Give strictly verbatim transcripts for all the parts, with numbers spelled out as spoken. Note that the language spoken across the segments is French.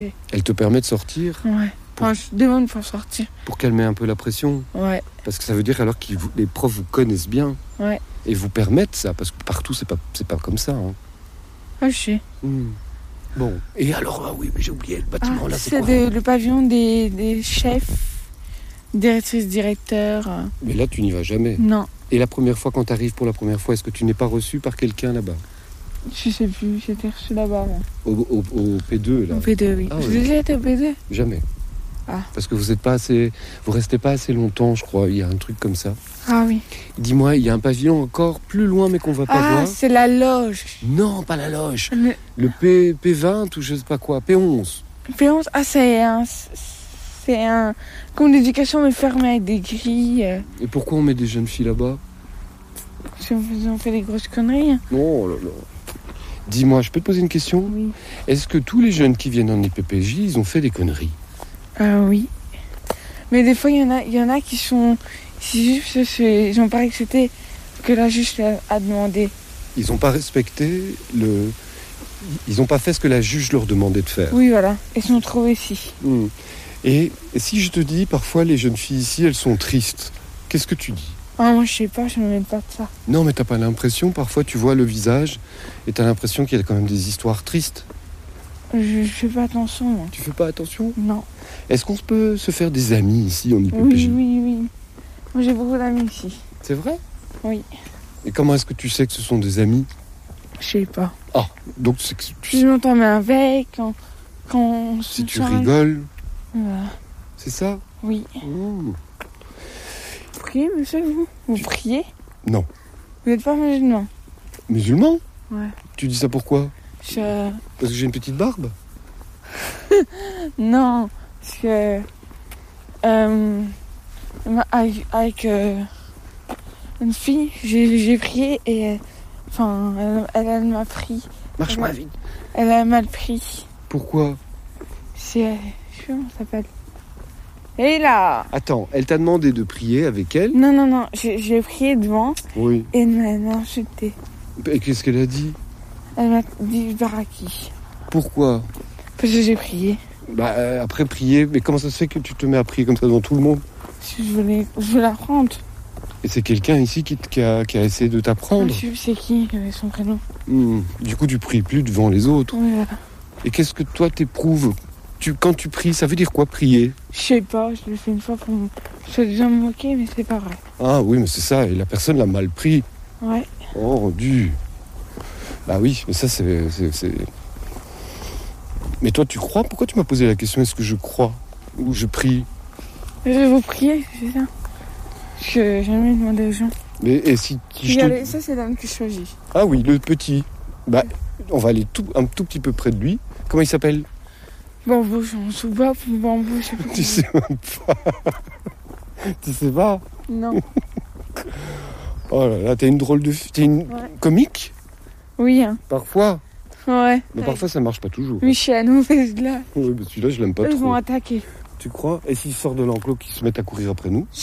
Elle te permet de sortir? Ouais. Pour... Enfin, je demande pour sortir. Pour calmer un peu la pression? Ouais. Parce que ça veut dire alors que vous... les profs vous connaissent bien. Ouais. Et vous permettent ça, parce que partout, c'est pas, c'est pas comme ça. Hein. Ah, je sais. Mmh. Bon. Et alors, ah oui, mais j'ai oublié, le bâtiment ah, là, c'est, c'est quoi? de, le pavillon des, des chefs, directrices, directeurs. Mais là, tu n'y vas jamais. Non. Et la première fois, quand tu arrives pour la première fois, est-ce que tu n'es pas reçu par quelqu'un là-bas? Je sais plus, j'étais reçue là-bas. Au, au, au P deux, là? Au P deux, oui. Ah, Vous oui. avez été au P deux? Jamais. Ah. Parce que vous êtes pas assez... Vous restez pas assez longtemps, je crois. Il y a un truc comme ça. Ah oui. Dis-moi, il y a un pavillon encore plus loin, mais qu'on va pas Ah, voir. c'est la loge. Non, pas la loge. Le Le P, P20 ou je sais pas quoi. P onze. P onze, ah, c'est un... C'est un... Comme l'éducation, mais fermé avec des grilles. euh, Et pourquoi on met des jeunes filles là-bas? Parce qu'ils ont fait des grosses conneries. Oh là là. Dis-moi, je peux te poser une question? Oui. Est-ce que tous les jeunes qui viennent en I P P J, ils ont fait des conneries? Ah oui. Mais des fois, il y en a, il y en a qui sont... C'est juste, c'est, ils n'ont pas accepté que la juge a demandé. Ils n'ont pas respecté le... Ils n'ont pas fait ce que la juge leur demandait de faire. Oui, voilà. Ils sont trouvés ici. Mmh. Et, et si je te dis, parfois, les jeunes filles ici, elles sont tristes, qu'est-ce que tu dis? Ah, moi, je sais pas, je ne me mêle pas de ça. Non, mais t'as pas l'impression, parfois, tu vois le visage, et t'as l'impression qu'il y a quand même des histoires tristes. Je, je fais pas attention, moi. Tu fais pas attention? Non. Est-ce qu'on peut se faire des amis ici, en I P P Oui, J? oui, oui. Moi, j'ai beaucoup d'amis ici. C'est vrai? Oui. Et comment est-ce que tu sais que ce sont des amis? Je sais pas. Ah, donc c'est que tu... Je m'entends bien avec, quand, quand on si se tu parle. rigoles, Voilà. c'est ça? Oui. Mmh. Vous priez, monsieur, vous? Vous priez? Non. Vous n'êtes pas musulman? Musulman? Ouais. Tu dis ça pourquoi? Je... Parce que j'ai une petite barbe? Non, parce que... Euh, avec avec euh, une fille, j'ai, j'ai prié et... euh, Enfin, elle, elle, elle m'a pris. Marche Elle pas m'a- vite. Elle a mal pris. Pourquoi? C'est... Je sais pas comment ça s'appelle. Et là! Attends, elle t'a demandé de prier avec elle? Non, non, non, j'ai, j'ai prié devant Oui. et elle m'a, elle m'a insulté. Et qu'est-ce qu'elle a dit? Elle m'a dit baraki. Pourquoi? Parce que j'ai prié. Bah, euh, après prier, mais comment ça se fait que tu te mets à prier comme ça devant tout le monde? Parce que je voulais, je voulais apprendre. Et c'est quelqu'un ici qui, t- qui, a, qui a essayé de t'apprendre? Monsieur, c'est qui euh, son prénom? Hmm. Du coup, tu pries plus devant les autres. Oui, voilà. Et qu'est-ce que toi t'éprouves? tu, Quand tu pries, ça veut dire quoi, prier? Je sais pas, je l'ai fait une fois pour me... Je suis déjà me moquer, mais c'est pas vrai. Ah oui, mais c'est ça, et la personne l'a mal pris. Ouais. Oh, du... Bah oui, mais ça, c'est, c'est, c'est... Mais toi, tu crois? Pourquoi tu m'as posé la question, est-ce que je crois? Ou je prie? Je vais vous prier, c'est ça. Je n'ai jamais demandé aux gens. Mais et si, si je te- Regardez, ça c'est l'homme que je choisis. Ah oui, le petit. Bah, on va aller tout, un tout petit peu près de lui. Comment il s'appelle? Bambou, on sous bas pour bambou, je sais pas. Tu sais même pas. Tu sais pas? Non. Oh là là, t'es une drôle de... fi- T'es une Ouais. comique? Oui, hein. Parfois. Ouais. Mais parfois, ça marche pas toujours. Michel, mauvaise là. Oui, mais celui-là, je l'aime pas Eux trop. vont attaquer. Tu crois? Et s'il sort de l'enclos, qu'ils se mettent à courir après nous?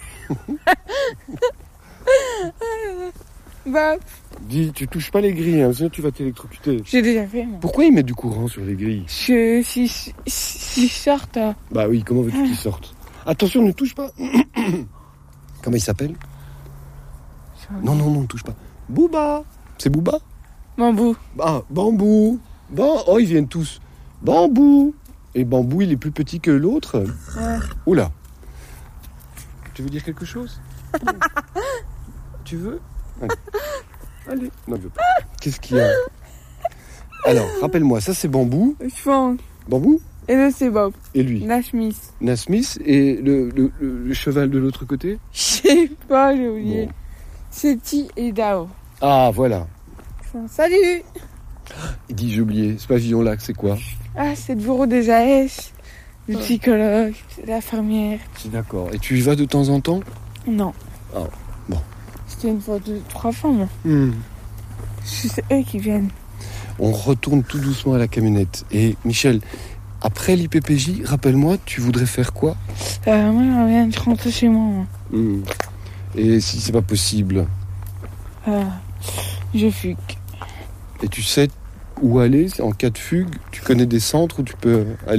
Bah, Dis, tu touches pas les grilles, hein, sinon tu vas t'électrocuter. j'ai déjà fait, moi. Pourquoi ils mettent du courant sur les grilles? Je, si, si, si je sortent, euh, Bah oui, comment veux-tu qu'ils sortent? Attention, ne touche pas. Comment il s'appelle? Non, non, non, ne touche pas. Booba. C'est Booba? bambou. Ah, Bambou. Bon, oh, ils viennent tous. Bambou. Et Bambou, il est plus petit que l'autre. Ouais. Oula. Tu veux dire quelque chose? Tu veux? Allez. Allez. Non, je veux pas. Qu'est-ce qu'il y a? Alors, rappelle-moi, ça c'est Bambou. Je pense. Bambou? Et là, c'est Bob. Et lui? La chemise. Nasmith. Et le, le, le, le cheval de l'autre côté? Je sais pas, j'ai oublié. Bon. C'est Ti et Dao. Ah, voilà. Enfin, salut! Il dit, j'ai oublié. Ce pavillon-là, c'est quoi? Ah, c'est le bureau des A S, le psychologue, l'infirmière. D'accord. Et tu y vas de temps en temps? Non. Ah, bon. C'était une fois, deux, trois fois, moi. Hmm. C'est eux qui viennent. On retourne tout doucement à la camionnette. Et Michel, après l'I P P J, rappelle-moi, tu voudrais faire quoi? Euh, moi, j'aimerais bien rentrer chez moi. moi. Hmm. Et si c'est pas possible? Euh, je fugue. Et tu sais où aller en cas de fugue? Tu connais des centres où tu peux aller?